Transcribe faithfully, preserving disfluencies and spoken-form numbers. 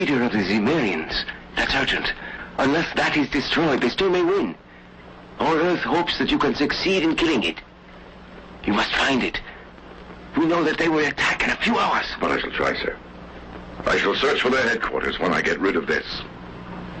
Leader of the Zemarians. That's urgent. Unless that is destroyed, they still may win. Our Earth hopes that you can succeed in killing it. You must find it. We know that they will attack in a few hours. But I shall try, sir. I shall search for their headquarters when I get rid of this.